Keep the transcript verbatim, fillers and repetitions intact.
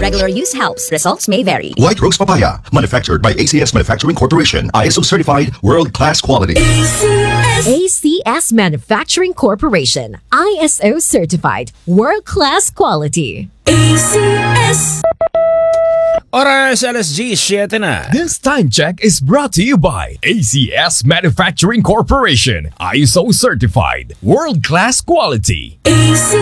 Regular use helps. Results may vary. White Rose Papaya, manufactured by A C S Manufacturing Corporation, I S O certified, world-class quality. A C S Manufacturing Corporation, I S O certified, world-class quality. A C S. Oras alas siyete na. This time check is brought to you by A C S Manufacturing Corporation, I S O certified, world-class quality. A C